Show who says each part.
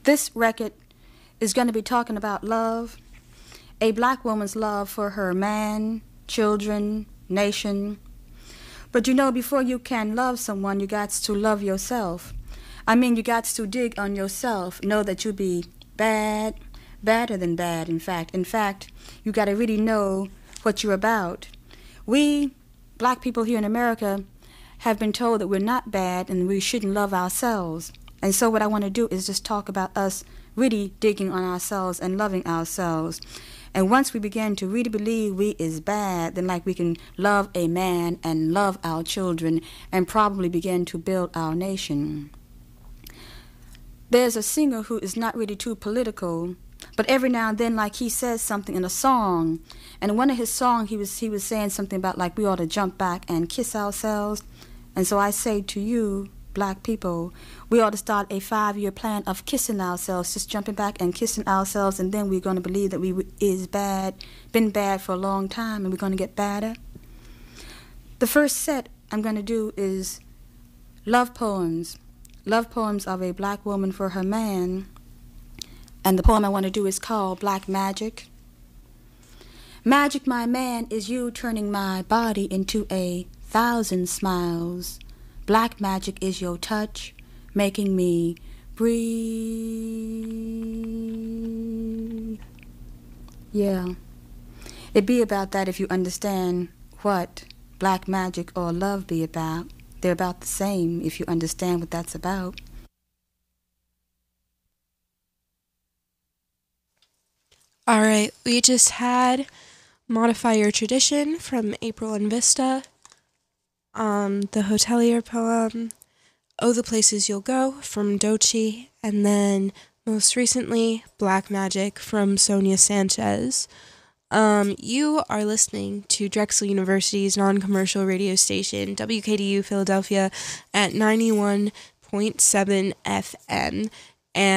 Speaker 1: This record is going to be talking about love, a black woman's love for her man, children, nation. But you know, before you can love someone, you got to love yourself. I mean, you got to dig on yourself, know that you be bad, badder than bad, in fact. In fact, you got to really know what you're about. We, black people here in America, have been told that we're not bad and we shouldn't love ourselves. And so what I want to do is just talk about us really digging on ourselves and loving ourselves. And once we begin to really believe we is bad, then like we can love a man and love our children and probably begin to build our nation. There's a singer who is not really too political, but every now and then, like, he says something in a song. And in one of his songs, he was saying something about, like, we ought to jump back and kiss ourselves. And so I say to you, black people, we ought to start a 5-year plan of kissing ourselves, just jumping back and kissing ourselves, and then we're going to believe that we is bad, been bad for a long time, and we're going to get badder. The first set I'm going to do is love poems of a black woman for her man. And the poem I want to do is called Black Magic. Magic, my man, is you turning my body into 1,000 smiles. Black magic is your touch, making me breathe. Yeah, it'd be about that if you understand what black magic or love be about. They're about the same if you understand what that's about.
Speaker 2: All right, we just had Modify Your Tradition from April and Vista, the Hotelier poem, Oh, the Places You'll Go from Doechii, and then most recently, Black Magic from Sonia Sanchez. You are listening to Drexel University's non-commercial radio station, WKDU Philadelphia, at 91.7 FM. And